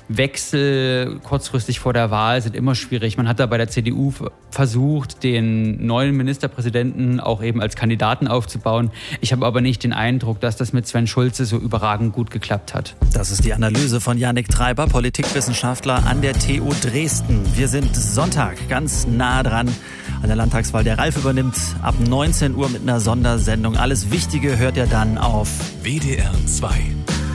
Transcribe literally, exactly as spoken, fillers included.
Wechsel kurzfristig vor der Wahl sind immer schwierig. Man hat da bei der C D U versucht, den neuen Ministerpräsidenten auch eben als Kandidaten aufzubauen. Ich habe aber nicht den Eindruck, dass das mit Sven Schulze so überragend gut geklappt hat. Das ist die Analyse von Yannick Treiber, Politikwissenschaftler an der T U Dresden. Wir sind Sonntag ganz nah dran an der Landtagswahl. Der Ralf übernimmt ab neunzehn Uhr mit einer Sondersendung. Alles Wichtige hört ihr dann auf W D R zwei.